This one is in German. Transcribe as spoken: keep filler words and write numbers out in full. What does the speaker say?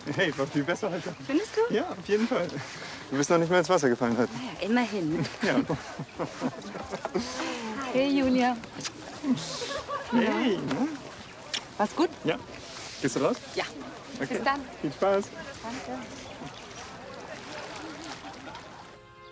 Hey, war viel besser heute. Findest du? Ja, auf jeden Fall. Du bist noch nicht mehr ins Wasser gefallen heute. Ja, immerhin. Ja. Hey, Julia. Hey. Ne? War's gut? Ja. Gehst du raus? Ja. Okay. Bis dann. Viel Spaß. Danke.